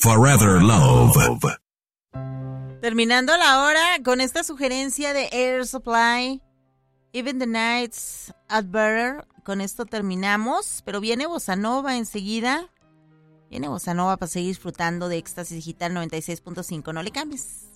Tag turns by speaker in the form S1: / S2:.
S1: Forever Love.
S2: Terminando la hora con esta sugerencia de Air Supply, Even the Nights Are Better. Con esto terminamos, pero viene Bossa Nova enseguida. Viene Bossa Nova para seguir disfrutando de Éxtasis Digital 96.5. No le cambies.